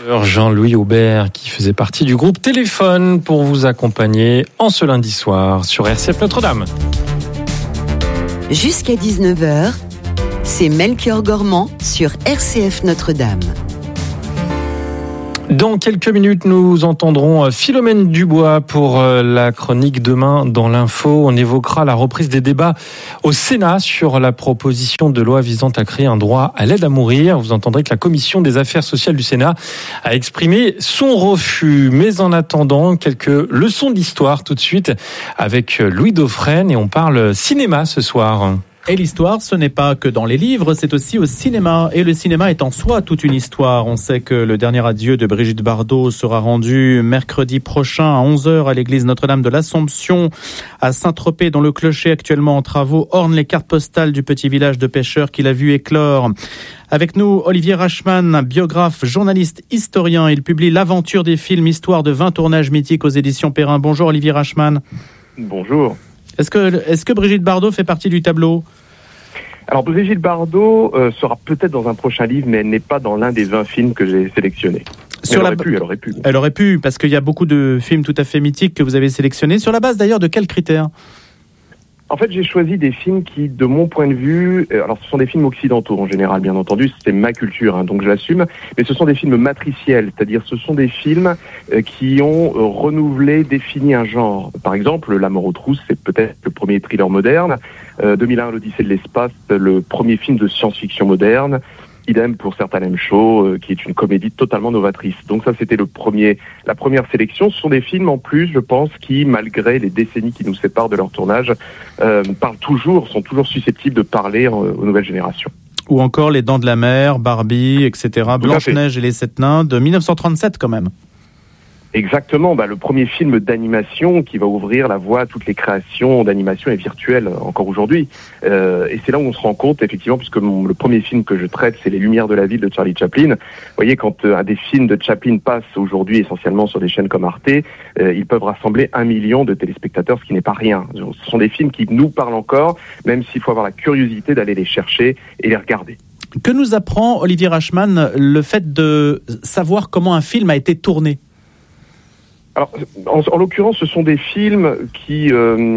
Jean-Louis Aubert qui faisait partie du groupe Téléphone pour vous accompagner en ce lundi soir sur RCF Notre-Dame. Jusqu'à 19h, c'est Melchior Gormand sur RCF Notre-Dame. Dans quelques minutes, nous entendrons Philomène Dubois pour la chronique Demain dans l'info. On évoquera la reprise des débats au Sénat sur la proposition de loi visant à créer un droit à l'aide à mourir. Vous entendrez que la Commission des affaires sociales du Sénat a exprimé son refus. Mais en attendant, quelques leçons d'histoire tout de suite avec Louis Dauphren et on parle cinéma ce soir. Et l'histoire, ce n'est pas que dans les livres, c'est aussi au cinéma. Et le cinéma est en soi toute une histoire. On sait que le dernier adieu de Brigitte Bardot sera rendu mercredi prochain à 11h à l'église Notre-Dame de l'Assomption à Saint-Tropez, dont le clocher actuellement en travaux orne les cartes postales du petit village de pêcheurs qu'il a vu éclore. Avec nous, Olivier Rachman, biographe, journaliste, historien. Il publie L'aventure des films, histoire de 20 tournages mythiques aux éditions Perrin. Bonjour Olivier Rachman. Bonjour. Est-ce que Brigitte Bardot fait partie du tableau ? Alors Brigitte Bardot sera peut-être dans un prochain livre, mais elle n'est pas dans l'un des 20 films que j'ai sélectionnés. Elle aurait pu. Elle aurait pu, parce qu'il y a beaucoup de films tout à fait mythiques que vous avez sélectionnés. Sur la base d'ailleurs de quels critères ? En fait, j'ai choisi des films qui, de mon point de vue, alors ce sont des films occidentaux en général, bien entendu, c'est ma culture, donc je l'assume, mais ce sont des films matriciels, c'est-à-dire ce sont des films qui ont renouvelé, défini un genre. Par exemple, La mort aux trousses, c'est peut-être le premier thriller moderne, 2001, L'Odyssée de l'espace, le premier film de science-fiction moderne, idem pour Salem Show, qui est une comédie totalement novatrice. Donc ça, c'était la première sélection. Ce sont des films, en plus, je pense, qui, malgré les décennies qui nous séparent de leur tournage, sont toujours susceptibles de parler aux nouvelles générations. Ou encore Les Dents de la Mer, Barbie, etc. Blanche-Neige et les Sept Nains, de 1937 quand même. Exactement, le premier film d'animation qui va ouvrir la voie à toutes les créations d'animation et virtuelles encore aujourd'hui. Et c'est là où on se rend compte, effectivement, puisque le premier film que je traite, c'est Les Lumières de la ville de Charlie Chaplin. Vous voyez, quand un des films de Chaplin passe aujourd'hui essentiellement sur des chaînes comme Arte, ils peuvent rassembler 1 million de téléspectateurs, ce qui n'est pas rien. Ce sont des films qui nous parlent encore, même s'il faut avoir la curiosité d'aller les chercher et les regarder. Que nous apprend Olivier Rachman le fait de savoir comment un film a été tourné ? Alors, en l'occurrence, ce sont des films qui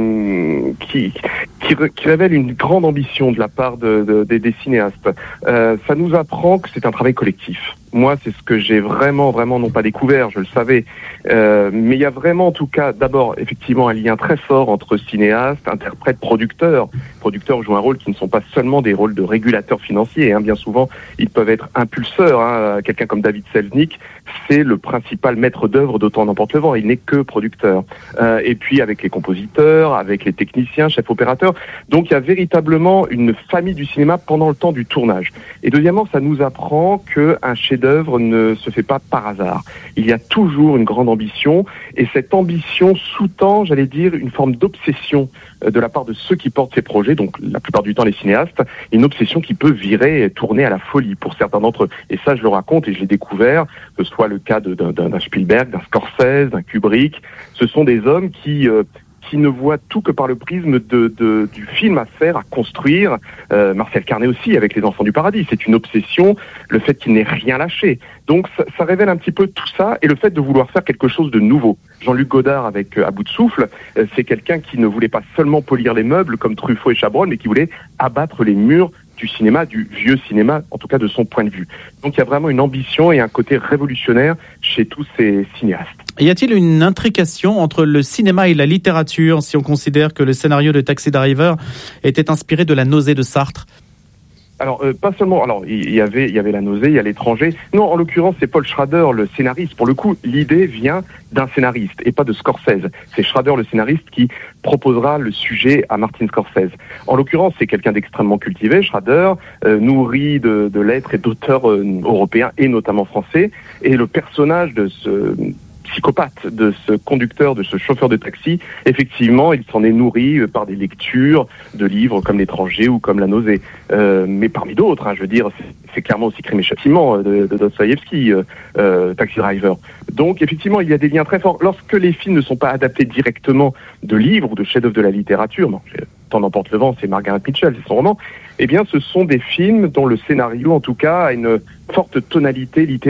révèlent une grande ambition de la part des cinéastes. Ça nous apprend que c'est un travail collectif. Moi, c'est ce que j'ai vraiment non pas découvert, je le savais. Mais il y a vraiment, en tout cas, d'abord, effectivement, un lien très fort entre cinéastes, interprètes, producteurs. Producteurs jouent un rôle qui ne sont pas seulement des rôles de régulateurs financiers. Bien souvent, ils peuvent être impulseurs. Quelqu'un comme David Selznick, c'est le principal maître d'œuvre d'Autant n'emporte le vent. Il n'est que producteur. Et puis, avec les compositeurs, avec les techniciens, chefs opérateurs. Donc, il y a véritablement une famille du cinéma pendant le temps du tournage. Et deuxièmement, ça nous apprend qu'un chef-d'œuvre ne se fait pas par hasard. Il y a toujours une grande ambition, et cette ambition sous-tend, j'allais dire, une forme d'obsession de la part de ceux qui portent ces projets, donc la plupart du temps les cinéastes, une obsession qui peut virer et tourner à la folie pour certains d'entre eux. Et ça, je le raconte et je l'ai découvert, que ce soit le cas d'un Spielberg, d'un Scorsese, d'un Kubrick. Ce sont des hommes qui ne voient tout que par le prisme du film à faire, à construire. Marcel Carné aussi, avec Les Enfants du Paradis. C'est une obsession, le fait qu'il n'ait rien lâché. Donc ça révèle un petit peu tout ça, et le fait de vouloir faire quelque chose de nouveau. Jean-Luc Godard, avec À bout de souffle, c'est quelqu'un qui ne voulait pas seulement polir les meubles comme Truffaut et Chabrol, mais qui voulait abattre les murs du cinéma, du vieux cinéma, en tout cas de son point de vue. Donc il y a vraiment une ambition et un côté révolutionnaire chez tous ces cinéastes. Y a-t-il une intrication entre le cinéma et la littérature, si on considère que le scénario de Taxi Driver était inspiré de La nausée de Sartre ? Alors, pas seulement. Alors, il y avait La nausée, il y a L'étranger. Non, en l'occurrence, c'est Paul Schrader, le scénariste. Pour le coup, l'idée vient d'un scénariste et pas de Scorsese. C'est Schrader, le scénariste, qui proposera le sujet à Martin Scorsese. En l'occurrence, c'est quelqu'un d'extrêmement cultivé, Schrader, nourri de lettres et d'auteurs européens et notamment français. Et le personnage de ce psychopathe, de ce conducteur, de ce chauffeur de taxi, effectivement, il s'en est nourri par des lectures de livres comme L'étranger ou comme La nausée. Mais parmi d'autres, je veux dire, c'est clairement aussi Crime et châtiment de Dostoïevski, Taxi Driver. Donc, effectivement, il y a des liens très forts. Lorsque les films ne sont pas adaptés directement de livres ou de chefs-d'œuvre de la littérature, Tant n'emporte le vent, c'est Margaret Mitchell, c'est son roman, eh bien, ce sont des films dont le scénario, en tout cas, a une forte tonalité littéraire.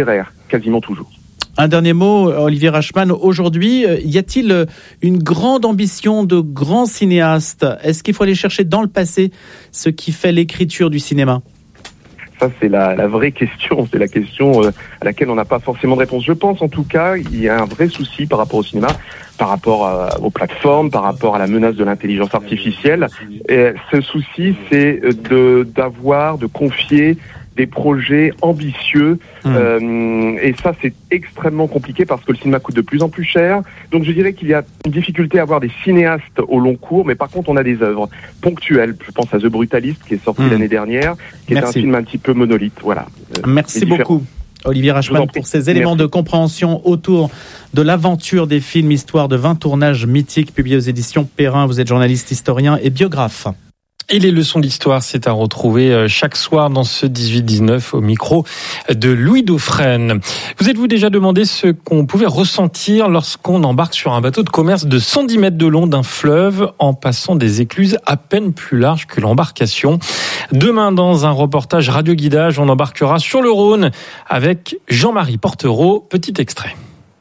quasiment toujours. Un dernier mot, Olivier Rachman. Aujourd'hui, y a-t-il une grande ambition de grands cinéastes ? Est-ce qu'il faut aller chercher dans le passé ce qui fait l'écriture du cinéma ? Ça, c'est la vraie question. C'est la question à laquelle on n'a pas forcément de réponse. Je pense, en tout cas, il y a un vrai souci par rapport au cinéma, par rapport aux plateformes, par rapport à la menace de l'intelligence artificielle. Et ce souci, c'est de confier des projets ambitieux. Et ça, c'est extrêmement compliqué parce que le cinéma coûte de plus en plus cher. Donc, je dirais qu'il y a une difficulté à avoir des cinéastes au long cours, mais par contre, on a des œuvres ponctuelles. Je pense à The Brutalist, qui est sorti l'année dernière, qui est un film un petit peu monolithe. Voilà. Merci beaucoup, Olivier Rachman, pour ces éléments de compréhension autour de l'aventure des films, histoire de 20 tournages mythiques publiés aux éditions Perrin. Vous êtes journaliste, historien et biographe. Et les leçons d'histoire, c'est à retrouver chaque soir dans ce 18-19 au micro de Louis Dauphren. Vous êtes-vous déjà demandé ce qu'on pouvait ressentir lorsqu'on embarque sur un bateau de commerce de 110 mètres de long d'un fleuve en passant des écluses à peine plus larges que l'embarcation ? Demain, dans un reportage radio-guidage, on embarquera sur le Rhône avec Jean-Marie Portereau. Petit extrait.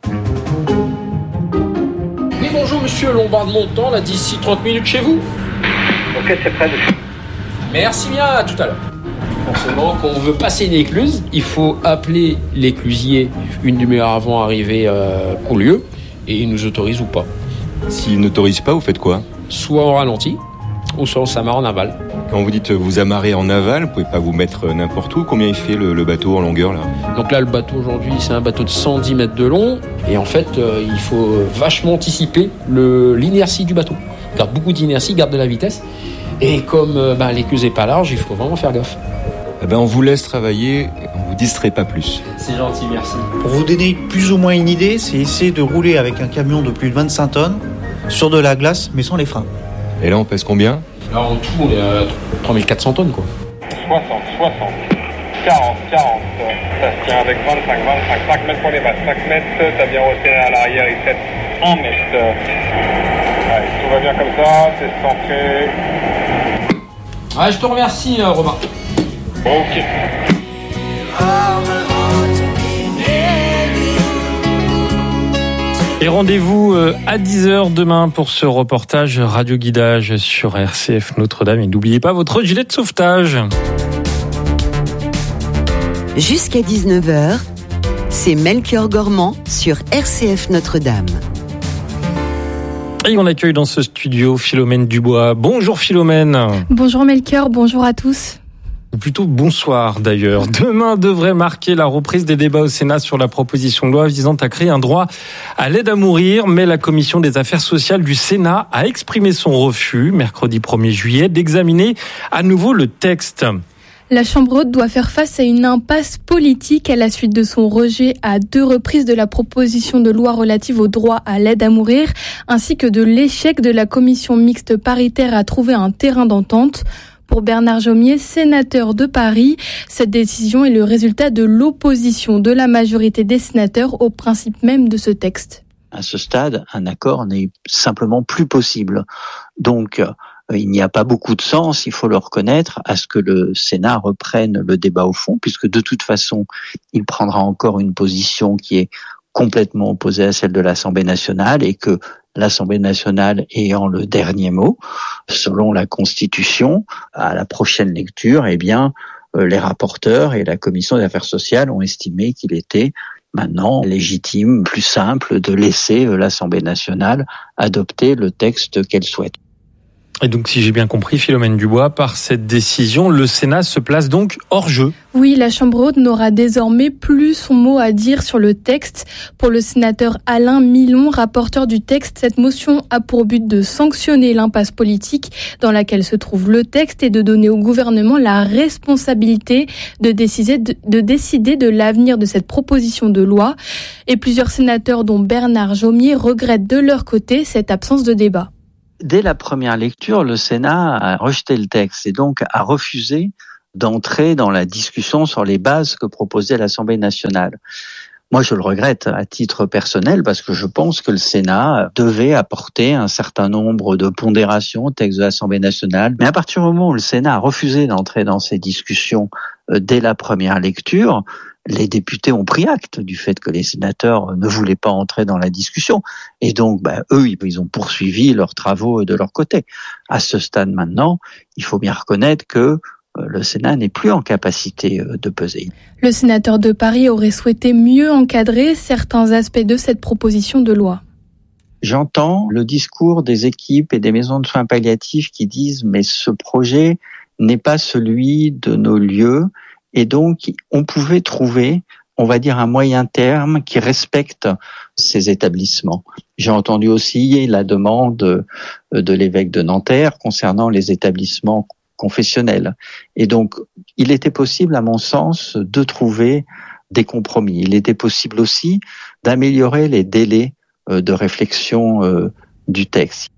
Oui, bonjour monsieur Lombard de Montant, là d'ici 30 minutes chez vous. Ok, c'est prêt. Merci bien, à tout à l'heure. Forcément, quand on veut passer une écluse, il faut appeler l'éclusier une demi-heure avant d'arriver au lieu et il nous autorise ou pas. S'il n'autorise pas, vous faites quoi ? Soit on ralentit, ou soit on s'amarre en aval. Quand vous dites vous amarrer en aval, vous pouvez pas vous mettre n'importe où. Combien il fait le bateau en longueur là ? Donc là, le bateau aujourd'hui, c'est un bateau de 110 mètres de long. Et en fait, il faut vachement anticiper l'inertie du bateau. Garde beaucoup d'inertie, garde de la vitesse. Et comme l'écluse n'est pas large, il faut vraiment faire gaffe. On vous laisse travailler, on vous distrait pas plus. C'est gentil, merci. Pour vous donner plus ou moins une idée, c'est essayer de rouler avec un camion de plus de 25 tonnes sur de la glace, mais sans les freins. Et là, on pèse combien ? Là, en tout, on est à 3400 tonnes, quoi. 60, 40, ça se tient avec 5 mètres pour les bases, 5 mètres, t'as bien resserré à l'arrière, il fait 1 mètre. Ouais, tout va bien comme ça, c'est centré. Ouais, je te remercie, Romain. Ok. Et rendez-vous à 10h demain pour ce reportage radio-guidage sur RCF Notre-Dame. Et n'oubliez pas votre gilet de sauvetage. Jusqu'à 19h, c'est Melchior Gormand sur RCF Notre-Dame. Et on accueille dans ce studio Philomène Dubois. Bonjour Philomène. Bonjour Melchior, bonjour à tous. Ou plutôt bonsoir d'ailleurs. Demain devrait marquer la reprise des débats au Sénat sur la proposition de loi visant à créer un droit à l'aide à mourir, mais la Commission des affaires sociales du Sénat a exprimé son refus, mercredi 1er juillet, d'examiner à nouveau le texte. La Chambre haute doit faire face à une impasse politique à la suite de son rejet à 2 reprises de la proposition de loi relative au droit à l'aide à mourir, ainsi que de l'échec de la commission mixte paritaire à trouver un terrain d'entente. Pour Bernard Jomier, sénateur de Paris, cette décision est le résultat de l'opposition de la majorité des sénateurs au principe même de ce texte. À ce stade, un accord n'est simplement plus possible. Donc, il n'y a pas beaucoup de sens, il faut le reconnaître, à ce que le Sénat reprenne le débat au fond, puisque de toute façon, il prendra encore une position qui est complètement opposée à celle de l'Assemblée nationale et que l'Assemblée nationale ayant le dernier mot, selon la Constitution, à la prochaine lecture, les rapporteurs et la Commission des affaires sociales ont estimé qu'il était maintenant légitime, plus simple de laisser l'Assemblée nationale adopter le texte qu'elle souhaite. Et donc, si j'ai bien compris, Philomène Dubois, par cette décision, le Sénat se place donc hors jeu. Oui, la Chambre haute n'aura désormais plus son mot à dire sur le texte. Pour le sénateur Alain Milon, rapporteur du texte, cette motion a pour but de sanctionner l'impasse politique dans laquelle se trouve le texte et de donner au gouvernement la responsabilité de décider de l'avenir de cette proposition de loi. Et plusieurs sénateurs, dont Bernard Jomier, regrettent de leur côté cette absence de débat. Dès la première lecture, le Sénat a rejeté le texte et donc a refusé d'entrer dans la discussion sur les bases que proposait l'Assemblée nationale. Moi, je le regrette à titre personnel parce que je pense que le Sénat devait apporter un certain nombre de pondérations au texte de l'Assemblée nationale. Mais à partir du moment où le Sénat a refusé d'entrer dans ces discussions dès la première lecture, les députés ont pris acte du fait que les sénateurs ne voulaient pas entrer dans la discussion. Et donc, eux, ils ont poursuivi leurs travaux de leur côté. À ce stade maintenant, il faut bien reconnaître que le Sénat n'est plus en capacité de peser. Le sénateur de Paris aurait souhaité mieux encadrer certains aspects de cette proposition de loi. J'entends le discours des équipes et des maisons de soins palliatifs qui disent « mais ce projet n'est pas celui de nos lieux ». Et donc, on pouvait trouver, on va dire, un moyen terme qui respecte ces établissements. J'ai entendu aussi la demande de l'évêque de Nanterre concernant les établissements confessionnels. Et donc, il était possible, à mon sens, de trouver des compromis. Il était possible aussi d'améliorer les délais de réflexion du texte.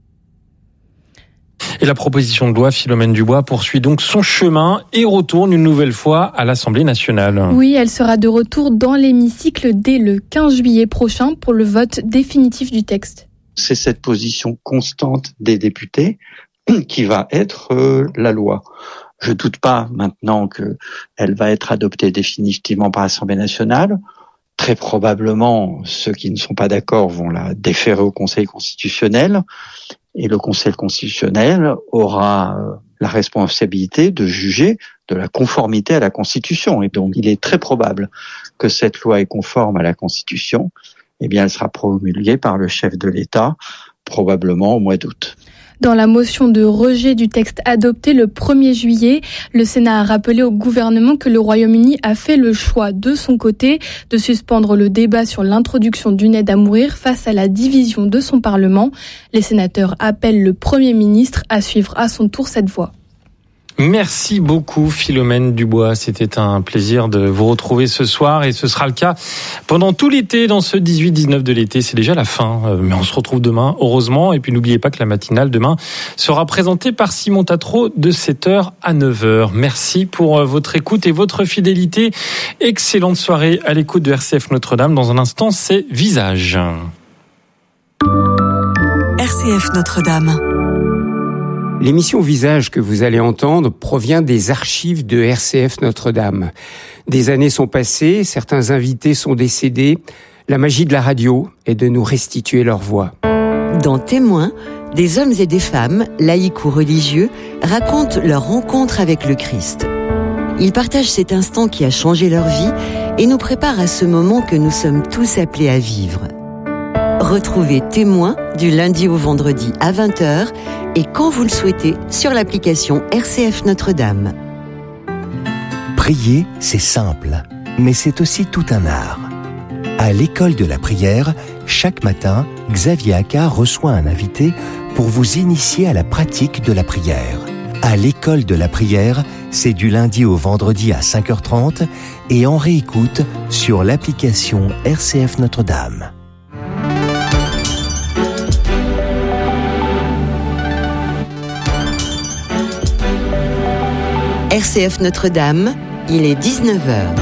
Et la proposition de loi Philomène Dubois poursuit donc son chemin et retourne une nouvelle fois à l'Assemblée nationale. Oui, elle sera de retour dans l'hémicycle dès le 15 juillet prochain pour le vote définitif du texte. C'est cette position constante des députés qui va être la loi. Je doute pas maintenant qu'elle va être adoptée définitivement par l'Assemblée nationale. Très probablement, ceux qui ne sont pas d'accord vont la déférer au Conseil constitutionnel. Et le Conseil constitutionnel aura la responsabilité de juger de la conformité à la Constitution. Et donc, il est très probable que cette loi est conforme à la Constitution. Eh bien, elle sera promulguée par le chef de l'État, probablement au mois d'août. Dans la motion de rejet du texte adopté le 1er juillet, le Sénat a rappelé au gouvernement que le Royaume-Uni a fait le choix de son côté de suspendre le débat sur l'introduction d'une aide à mourir face à la division de son Parlement. Les sénateurs appellent le Premier ministre à suivre à son tour cette voie. Merci beaucoup Philomène Dubois, c'était un plaisir de vous retrouver ce soir et ce sera le cas pendant tout l'été dans ce 18-19 de l'été, c'est déjà la fin, mais on se retrouve demain heureusement et puis n'oubliez pas que la matinale demain sera présentée par Simon Tatro de 7h à 9h. Merci pour votre écoute et votre fidélité, excellente soirée à l'écoute de RCF Notre-Dame. Dans un instant c'est Visage. RCF Notre-Dame. L'émission Visage que vous allez entendre provient des archives de RCF Notre-Dame. Des années sont passées, certains invités sont décédés. La magie de la radio est de nous restituer leur voix. Dans Témoins, des hommes et des femmes, laïcs ou religieux, racontent leur rencontre avec le Christ. Ils partagent cet instant qui a changé leur vie et nous préparent à ce moment que nous sommes tous appelés à vivre. Retrouvez Témoins du lundi au vendredi à 20h et quand vous le souhaitez sur l'application RCF Notre-Dame. Prier, c'est simple, mais c'est aussi tout un art. À l'école de la prière, chaque matin, Xavier Accard reçoit un invité pour vous initier à la pratique de la prière. À l'école de la prière, c'est du lundi au vendredi à 5h30 et en réécoute sur l'application RCF Notre-Dame. RCF Notre-Dame, il est 19h.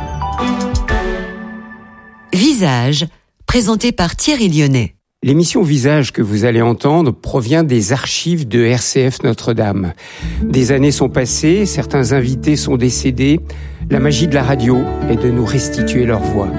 Visage, présenté par Thierry Lyonnais. L'émission Visage que vous allez entendre provient des archives de RCF Notre-Dame. Des années sont passées, certains invités sont décédés. La magie de la radio est de nous restituer leur voix.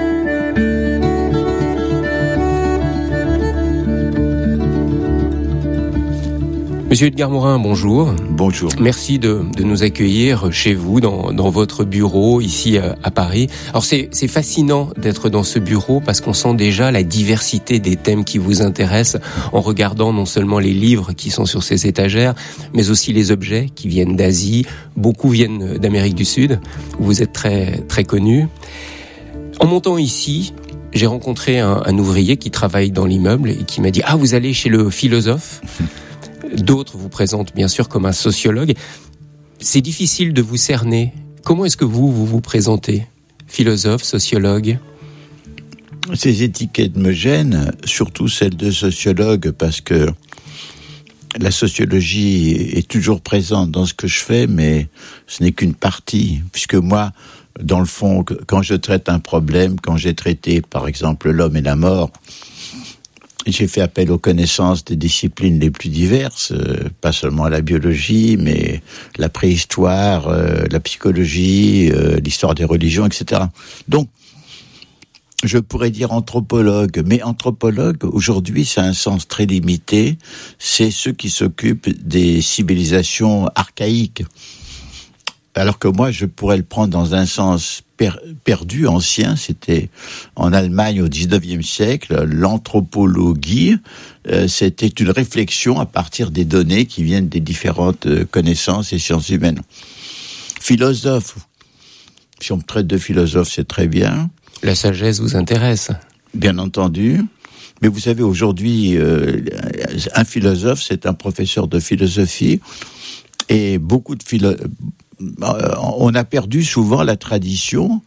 Monsieur Edgar Morin, bonjour. Bonjour. Merci de nous accueillir chez vous, dans votre bureau, ici à Paris. Alors c'est fascinant d'être dans ce bureau parce qu'on sent déjà la diversité des thèmes qui vous intéressent en regardant non seulement les livres qui sont sur ces étagères, mais aussi les objets qui viennent d'Asie. Beaucoup viennent d'Amérique du Sud, où vous êtes très, très connu. En montant ici, j'ai rencontré un ouvrier qui travaille dans l'immeuble et qui m'a dit « Ah, vous allez chez le philosophe ?» D'autres vous présentent bien sûr comme un sociologue. C'est difficile de vous cerner. Comment est-ce que vous présentez ? Philosophe, sociologue ? Ces étiquettes me gênent, surtout celle de sociologue, parce que la sociologie est toujours présente dans ce que je fais, mais ce n'est qu'une partie. Puisque moi, dans le fond, quand je traite un problème, quand j'ai traité par exemple l'homme et la mort, J'ai fait appel aux connaissances des disciplines les plus diverses, pas seulement la biologie, mais la préhistoire, la psychologie, l'histoire des religions, etc. Donc, je pourrais dire anthropologue, mais anthropologue, aujourd'hui, ça a un sens très limité. C'est ceux qui s'occupent des civilisations archaïques. Alors que moi, je pourrais le prendre dans un sens perdu, ancien. C'était en Allemagne au XIXe siècle. L'anthropologie, c'était une réflexion à partir des données qui viennent des différentes connaissances et sciences humaines. Philosophe, si on me traite de philosophe, c'est très bien. La sagesse vous intéresse ? Bien entendu. Mais vous savez, aujourd'hui, un philosophe, c'est un professeur de philosophie. Et beaucoup de on a perdu souvent la tradition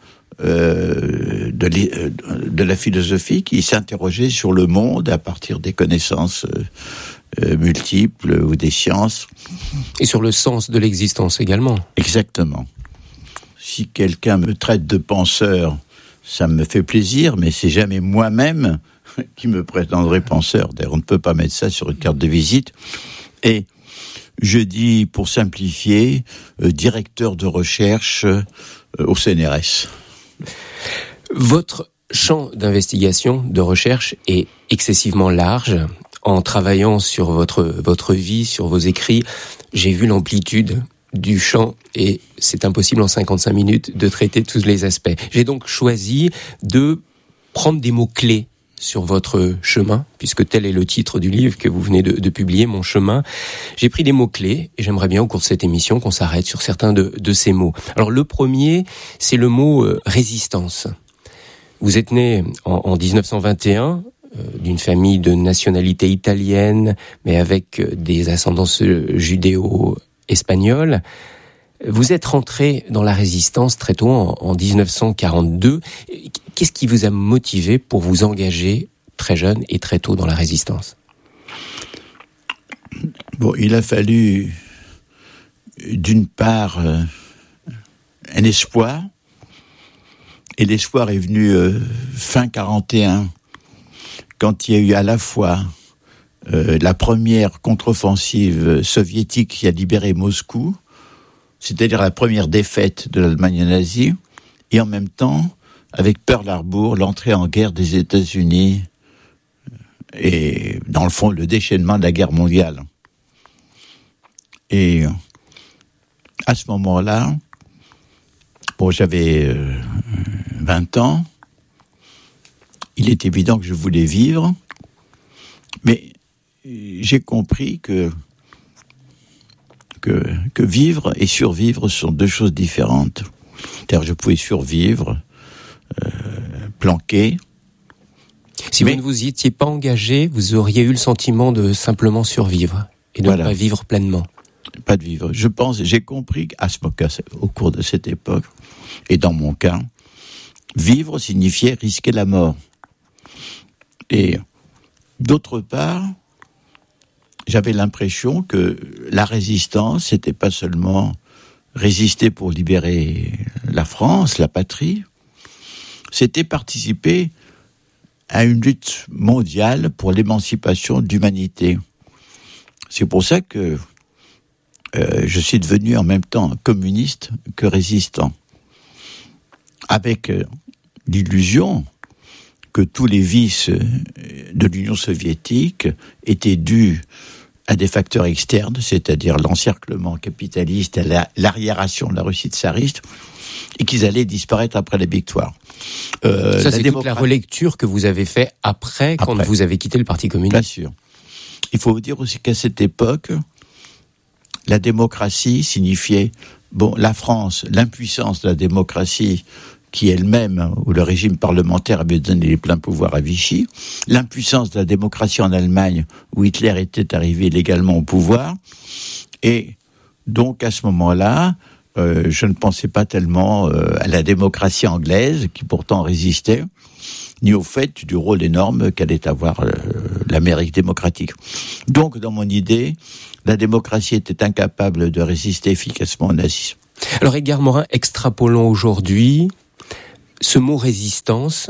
de la philosophie qui s'interrogeait sur le monde à partir des connaissances multiples ou des sciences. Et sur le sens de l'existence également. Exactement. Si quelqu'un me traite de penseur, ça me fait plaisir, mais c'est jamais moi-même qui me prétendrai penseur. D'ailleurs, on ne peut pas mettre ça sur une carte de visite. Et je dis, pour simplifier, directeur de recherche au CNRS. Votre champ d'investigation, de recherche est excessivement large. En travaillant sur votre vie, sur vos écrits, j'ai vu l'amplitude du champ et c'est impossible en 55 minutes de traiter tous les aspects. J'ai donc choisi de prendre des mots-clés sur votre chemin, puisque tel est le titre du livre que vous venez de publier, Mon chemin. J'ai pris des mots-clés et j'aimerais bien au cours de cette émission qu'on s'arrête sur certains de ces mots. Alors le premier, c'est le mot résistance. Vous êtes né en 1921 d'une famille de nationalité italienne, mais avec des ascendances judéo-espagnoles. Vous êtes rentré dans la résistance très tôt, en 1942. Qu'est-ce qui vous a motivé pour vous engager très jeune et très tôt dans la résistance ? Bon, il a fallu, d'une part, un espoir. Et l'espoir est venu fin 41, quand il y a eu à la fois la première contre-offensive soviétique qui a libéré Moscou, c'est-à-dire la première défaite de l'Allemagne nazie, et en même temps, avec Pearl Harbor, l'entrée en guerre des États-Unis, et dans le fond, le déchaînement de la guerre mondiale. Et à ce moment-là, bon, j'avais 20 ans, il est évident que je voulais vivre, mais j'ai compris que vivre et survivre sont deux choses différentes. C'est-à-dire, je pouvais survivre, planqué. Si vous ne vous y étiez pas engagé, vous auriez eu le sentiment de simplement survivre et de ne pas vivre pleinement. Pas de vivre. Je pense, j'ai compris au cours de cette époque, et dans mon cas, vivre signifiait risquer la mort. Et d'autre part, j'avais l'impression que la résistance, c'était pas seulement résister pour libérer la France, la patrie, c'était participer à une lutte mondiale pour l'émancipation de l'humanité. C'est pour ça que je suis devenu en même temps communiste que résistant, avec l'illusion que tous les vices de l'Union soviétique étaient dus à des facteurs externes, c'est-à-dire l'encerclement capitaliste, l'arriération de la Russie tsariste, et qu'ils allaient disparaître après la victoire. Ça, c'est toute la relecture que vous avez fait après, quand vous avez quitté le Parti communiste. Bien sûr. Il faut vous dire aussi qu'à cette époque, la démocratie signifiait, la France, l'impuissance de la démocratie, qui elle-même, où le régime parlementaire avait donné les pleins pouvoirs à Vichy, l'impuissance de la démocratie en Allemagne, où Hitler était arrivé légalement au pouvoir, et donc à ce moment-là, je ne pensais pas tellement à la démocratie anglaise, qui pourtant résistait, ni au fait du rôle énorme qu'allait avoir l'Amérique démocratique. Donc, dans mon idée, la démocratie était incapable de résister efficacement au nazisme. Alors, Edgar Morin, extrapolons aujourd'hui ce mot résistance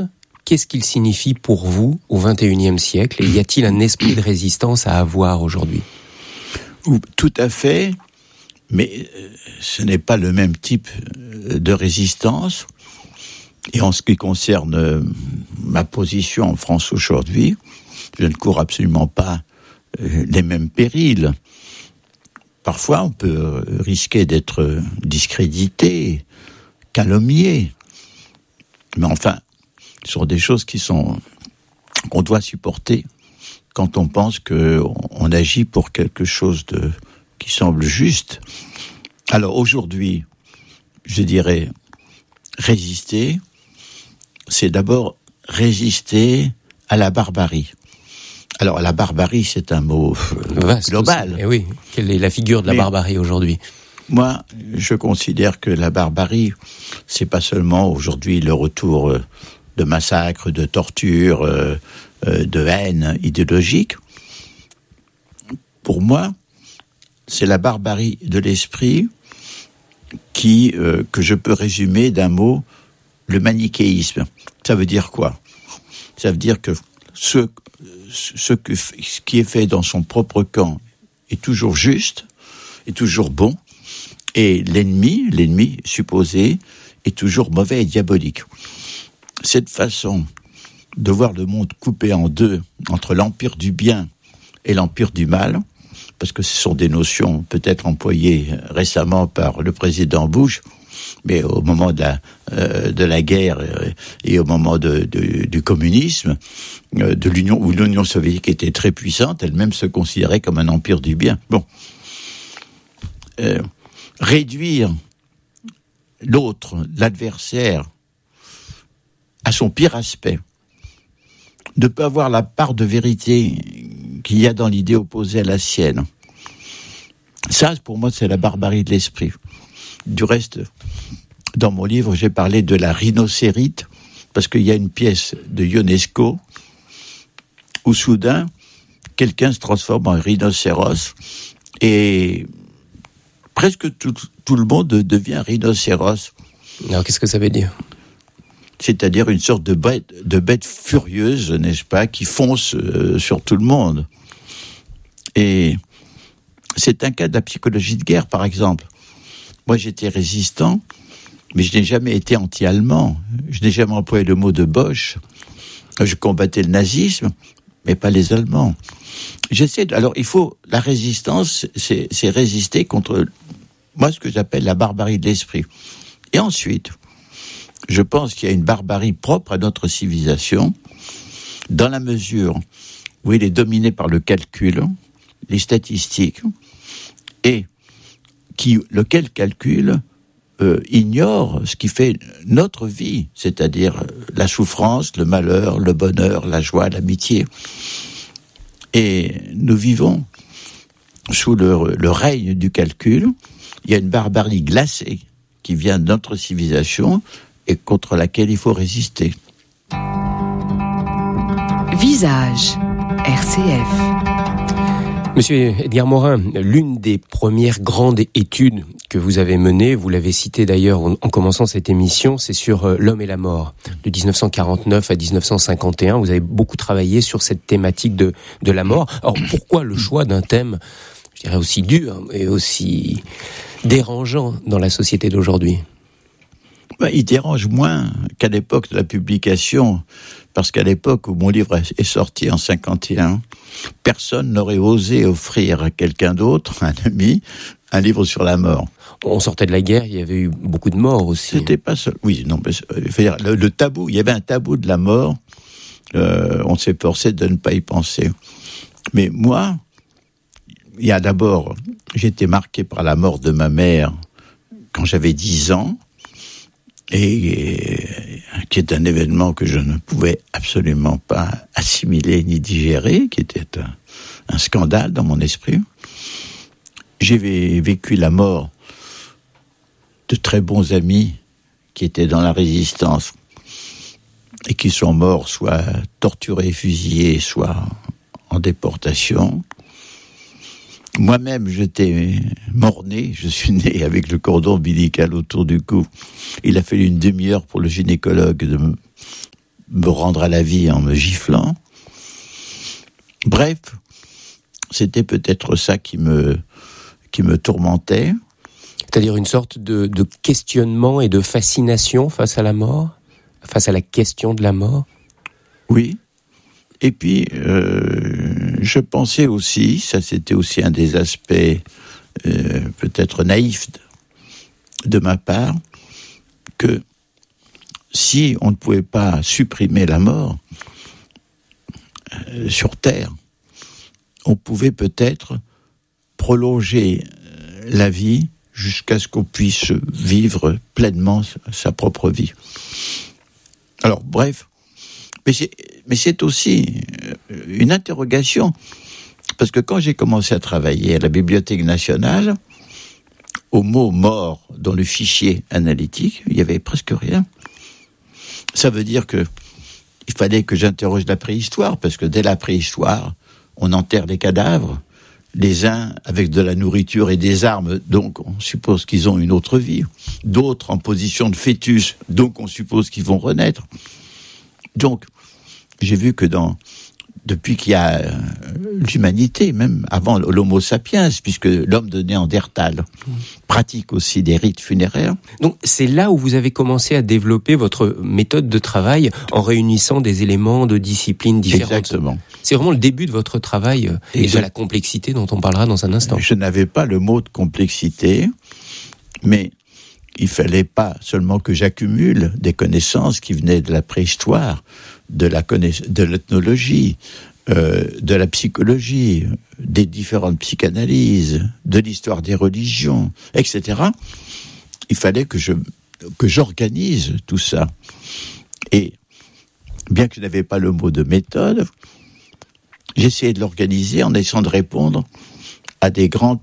qu'est-ce qu'il signifie pour vous au XXIe siècle? Et y a-t-il un esprit de résistance à avoir aujourd'hui? Tout à fait, mais ce n'est pas le même type de résistance. Et en ce qui concerne ma position en France aujourd'hui, je ne cours absolument pas les mêmes périls. Parfois, on peut risquer d'être discrédité, calomnié. Mais enfin, ce sont des choses qu'on doit supporter quand on pense qu'on agit pour quelque chose qui semble juste. Alors aujourd'hui, je dirais, résister, c'est d'abord résister à la barbarie. Alors la barbarie, c'est un mot vaste, global. Et oui, quelle est la figure de la barbarie aujourd'hui? Moi, je considère que la barbarie, c'est pas seulement aujourd'hui le retour de massacres, de tortures, de haine idéologique. Pour moi, c'est la barbarie de l'esprit que je peux résumer d'un mot, le manichéisme. Ça veut dire quoi? Ça veut dire que ce qui est fait dans son propre camp est toujours juste, est toujours bon, et l'ennemi supposé, est toujours mauvais et diabolique. Cette façon de voir le monde coupé en deux, entre l'empire du bien et l'empire du mal, parce que ce sont des notions peut-être employées récemment par le président Bush, mais au moment de la guerre et au moment du communisme, de l'Union, où l'Union soviétique était très puissante, elle-même se considérait comme un empire du bien. Bon. Réduire l'autre, l'adversaire, à son pire aspect, de ne pas avoir la part de vérité qu'il y a dans l'idée opposée à la sienne. Ça, pour moi, c'est la barbarie de l'esprit. Du reste, dans mon livre, j'ai parlé de la rhinocérite, parce qu'il y a une pièce de Ionesco où soudain, quelqu'un se transforme en rhinocéros et presque tout le monde devient rhinocéros. Alors, qu'est-ce que ça veut dire? C'est-à-dire une sorte de bête furieuse, n'est-ce pas, qui fonce sur tout le monde. Et c'est un cas de la psychologie de guerre, par exemple. Moi, j'étais résistant, mais je n'ai jamais été anti-allemand. Je n'ai jamais employé le mot de Bosch. Je combattais le nazisme, mais pas les Allemands. Alors, la résistance, c'est résister contre, moi, ce que j'appelle la barbarie de l'esprit. Et ensuite, je pense qu'il y a une barbarie propre à notre civilisation, dans la mesure où elle est dominée par le calcul, les statistiques, et lequel calcul ignore ce qui fait notre vie, c'est-à-dire la souffrance, le malheur, le bonheur, la joie, l'amitié. Et nous vivons sous le règne du calcul. Il y a une barbarie glacée qui vient de notre civilisation et contre laquelle il faut résister. Visage, RCF. Monsieur Edgar Morin, l'une des premières grandes études que vous avez menées, vous l'avez cité d'ailleurs en commençant cette émission, c'est sur l'homme et la mort. De 1949 à 1951, vous avez beaucoup travaillé sur cette thématique de la mort. Alors pourquoi le choix d'un thème, je dirais, aussi dur et aussi dérangeant dans la société d'aujourd'hui? Il dérange moins qu'à l'époque de la publication, parce qu'à l'époque où mon livre est sorti en 51, personne n'aurait osé offrir à quelqu'un d'autre, un ami, un livre sur la mort. On sortait de la guerre, il y avait eu beaucoup de morts aussi. C'était pas seul. Oui, non, mais le tabou, il y avait un tabou de la mort. On s'est forcé de ne pas y penser. Mais moi, il y a d'abord, j'étais marqué par la mort de ma mère quand j'avais 10 ans. Et qui est un événement que je ne pouvais absolument pas assimiler ni digérer, qui était un scandale dans mon esprit. J'ai vécu la mort de très bons amis qui étaient dans la résistance et qui sont morts soit torturés, fusillés, soit en déportation. Moi-même, j'étais mort-né, je suis né avec le cordon ombilical autour du cou. Il a fallu une demi-heure pour le gynécologue me rendre à la vie en me giflant. Bref, c'était peut-être ça qui me tourmentait. C'est-à-dire une sorte de questionnement et de fascination face à la mort, face à la question de la mort. Oui. Et puis, je pensais aussi, ça c'était aussi un des aspects peut-être naïfs de ma part, que si on ne pouvait pas supprimer la mort sur Terre, on pouvait peut-être prolonger la vie jusqu'à ce qu'on puisse vivre pleinement sa propre vie. Alors, bref, mais c'est aussi une interrogation, parce que quand j'ai commencé à travailler à la Bibliothèque nationale, au mot mort dans le fichier analytique, il n'y avait presque rien. Ça veut dire que il fallait que j'interroge la préhistoire, parce que dès la préhistoire, on enterre les cadavres, les uns avec de la nourriture et des armes, donc on suppose qu'ils ont une autre vie. D'autres en position de fœtus, donc on suppose qu'ils vont renaître. Donc, j'ai vu que depuis qu'il y a l'humanité, même avant l'Homo sapiens, puisque l'homme de Néandertal pratique aussi des rites funéraires. Donc c'est là où vous avez commencé à développer votre méthode de travail en réunissant des éléments de disciplines différentes. Exactement. C'est vraiment le début de votre travail et de la complexité dont on parlera dans un instant. Je n'avais pas le mot de complexité, mais il fallait pas seulement que j'accumule des connaissances qui venaient de la préhistoire, de l'ethnologie, de la psychologie, des différentes psychanalyses, de l'histoire des religions, etc. Il fallait que j'organise tout ça. Et bien que je n'avais pas le mot de méthode, j'essayais de l'organiser en essayant de répondre à des grandes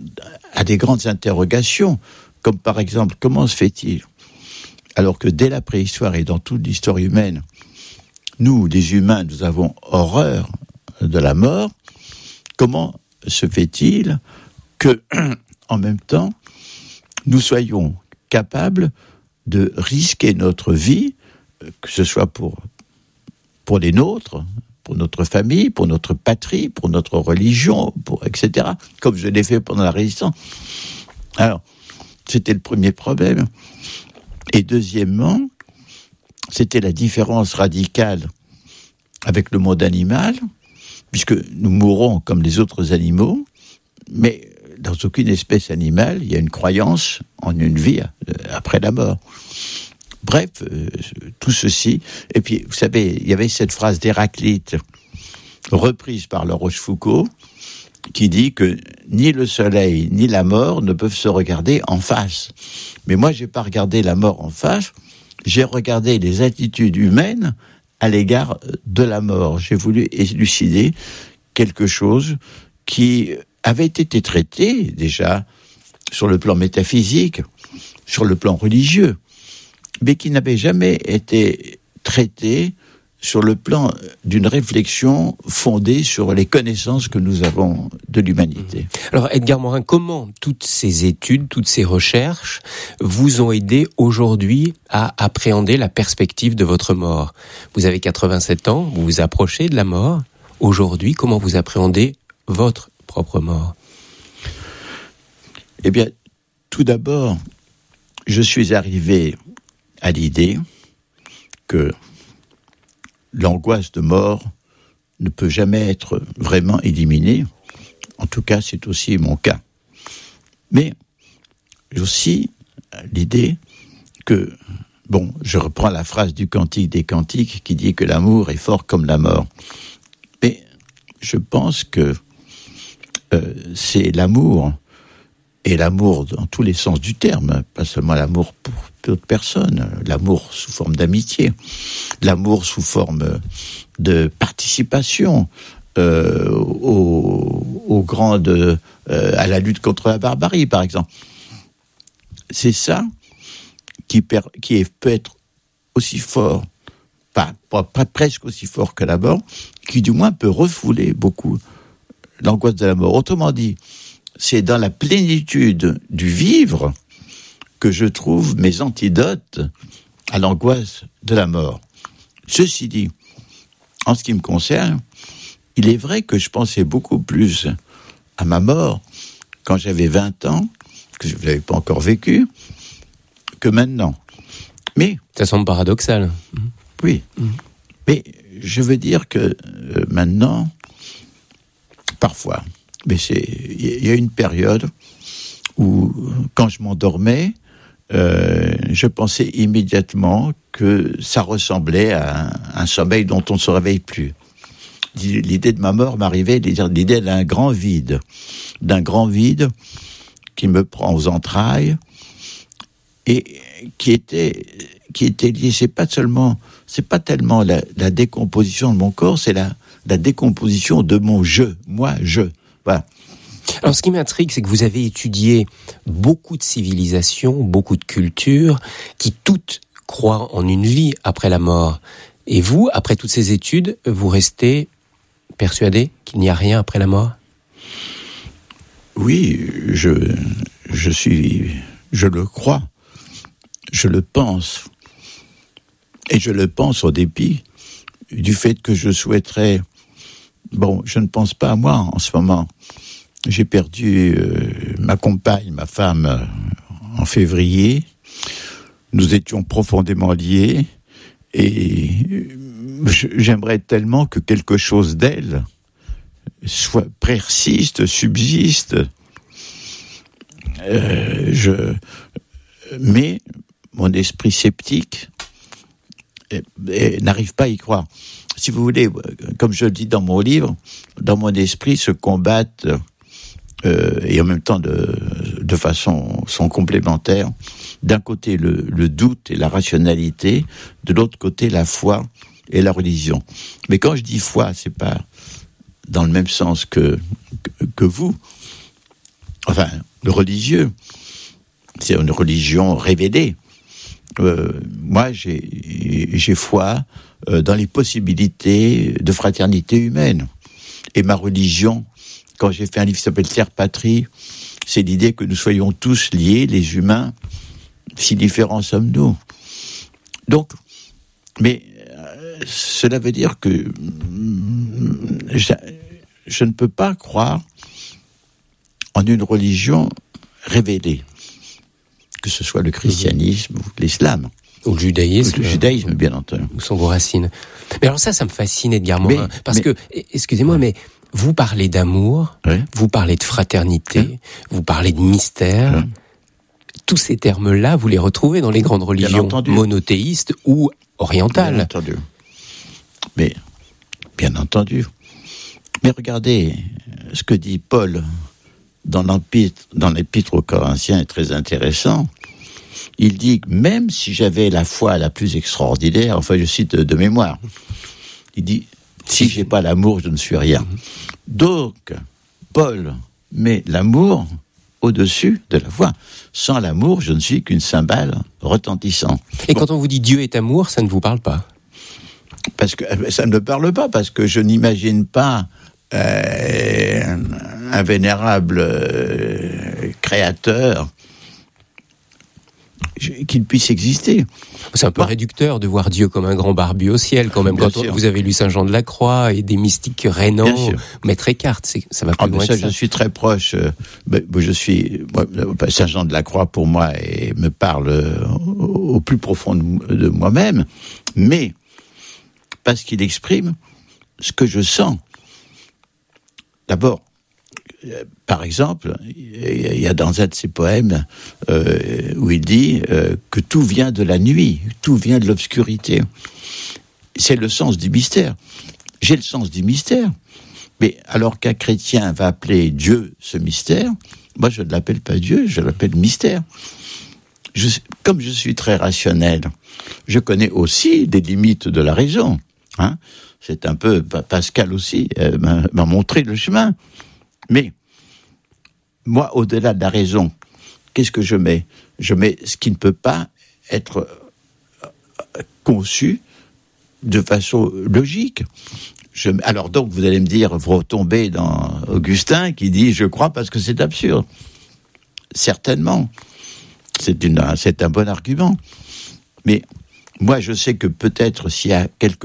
interrogations, comme par exemple, comment se fait-il, alors que dès la préhistoire et dans toute l'histoire humaine, nous, les humains, nous avons horreur de la mort, comment se fait-il que, en même temps, nous soyons capables de risquer notre vie, que ce soit pour les nôtres, pour notre famille, pour notre patrie, pour notre religion, etc., comme je l'ai fait pendant la Résistance. Alors, c'était le premier problème. Et deuxièmement, c'était la différence radicale avec le monde animal, puisque nous mourrons comme les autres animaux, mais dans aucune espèce animale, il y a une croyance en une vie après la mort. Bref, tout ceci. Et puis, vous savez, il y avait cette phrase d'Héraclite, reprise par La Rochefoucauld, qui dit que ni le soleil ni la mort ne peuvent se regarder en face. Mais moi, j'ai pas regardé la mort en face, j'ai regardé les attitudes humaines à l'égard de la mort. J'ai voulu élucider quelque chose qui avait été traité déjà sur le plan métaphysique, sur le plan religieux, mais qui n'avait jamais été traité sur le plan d'une réflexion fondée sur les connaissances que nous avons de l'humanité. Alors Edgar Morin, comment toutes ces études, toutes ces recherches vous ont aidé aujourd'hui à appréhender la perspective de votre mort ? Vous avez 87 ans, vous vous approchez de la mort. Aujourd'hui, comment vous appréhendez votre propre mort ? Eh bien, tout d'abord, je suis arrivé à l'idée que l'angoisse de mort ne peut jamais être vraiment éliminée. En tout cas, c'est aussi mon cas. Mais j'ai aussi l'idée que, je reprends la phrase du Cantique des Cantiques qui dit que l'amour est fort comme la mort. Mais je pense que c'est l'amour, et l'amour dans tous les sens du terme, pas seulement l'amour pour d'autres personnes, l'amour sous forme d'amitié, l'amour sous forme de participation à la lutte contre la barbarie, par exemple. C'est ça qui peut être aussi fort, pas presque aussi fort que la mort, qui du moins peut refouler beaucoup l'angoisse de la mort. Autrement dit, c'est dans la plénitude du vivre que je trouve mes antidotes à l'angoisse de la mort. Ceci dit, en ce qui me concerne, il est vrai que je pensais beaucoup plus à ma mort quand j'avais 20 ans, que je ne l'avais pas encore vécu, que maintenant. Mais ça semble paradoxal. Oui. Mais je veux dire que maintenant, parfois, mais il y a une période où, quand je m'endormais, je pensais immédiatement que ça ressemblait à un sommeil dont on ne se réveille plus. L'idée de ma mort m'arrivait, l'idée d'un grand vide qui me prend aux entrailles et qui était lié. C'est pas tellement la décomposition de mon corps, c'est la décomposition de mon je. Voilà. Alors, ce qui m'intrigue, c'est que vous avez étudié beaucoup de civilisations, beaucoup de cultures, qui toutes croient en une vie après la mort. Et vous, après toutes ces études, vous restez persuadé qu'il n'y a rien après la mort ? Oui, je le crois, je le pense. Et je le pense au dépit du fait que je souhaiterais... Bon, je ne pense pas à moi en ce moment. J'ai perdu ma compagne, ma femme, en février. Nous étions profondément liés et j'aimerais tellement que quelque chose d'elle persiste, subsiste. Mais mon esprit sceptique n'arrive pas à y croire. Si vous voulez, comme je le dis dans mon livre, dans mon esprit se combattent et en même temps de façon sont complémentaires. D'un côté le doute et la rationalité, de l'autre côté la foi et la religion. Mais quand je dis foi, c'est pas dans le même sens que vous. Enfin, le religieux, c'est une religion révélée. Moi, j'ai foi dans les possibilités de fraternité humaine. Et ma religion, quand j'ai fait un livre qui s'appelle Terre Patrie, c'est l'idée que nous soyons tous liés, les humains, si différents sommes-nous. Donc, mais cela veut dire que je ne peux pas croire en une religion révélée, que ce soit le christianisme ou l'islam. Ou le judaïsme. Le judaïsme, bien entendu. Où sont vos racines. Mais alors ça me fascine, Edgar Morin. Parce que, excusez-moi, mais vous parlez d'amour, vous parlez de fraternité, vous parlez de mystère. Tous ces termes-là, vous les retrouvez dans les grandes religions monothéistes ou orientales. Bien entendu. Mais, bien entendu. Mais regardez, ce que dit Paul dans l'épître aux Corinthiens est très intéressant. Il dit que même si j'avais la foi la plus extraordinaire, enfin je cite de mémoire, il dit, si j'ai pas l'amour, je ne suis rien. Donc, Paul met l'amour au-dessus de la foi. Sans l'amour, je ne suis qu'une cymbale retentissante. Et quand on vous dit Dieu est amour, ça ne vous parle pas ? Parce que ça ne me parle pas, parce que je n'imagine pas un vénérable créateur qu'il puisse exister. C'est un peu réducteur de voir Dieu comme un grand barbu au ciel, quand même. Quand vous avez lu Saint Jean de la Croix et des mystiques rénants, Maître Eckhart, ça va plus loin que ça. Je suis très proche. Saint Jean de la Croix, pour moi, me parle au plus profond de moi-même, mais parce qu'il exprime ce que je sens. D'abord, par exemple, il y a dans un de ses poèmes où il dit que tout vient de la nuit, tout vient de l'obscurité. C'est le sens du mystère. J'ai le sens du mystère, mais alors qu'un chrétien va appeler Dieu ce mystère, moi je ne l'appelle pas Dieu, je l'appelle mystère. Comme je suis très rationnel, je connais aussi des limites de la raison. C'est un peu, Pascal aussi m'a montré le chemin. Mais moi, au-delà de la raison, qu'est-ce que je mets ? Je mets ce qui ne peut pas être conçu de façon logique. Alors donc, vous allez me dire, vous retombez dans Augustin qui dit « je crois parce que c'est absurde ». Certainement, c'est un bon argument. Mais moi, je sais que peut-être s'il y a quelque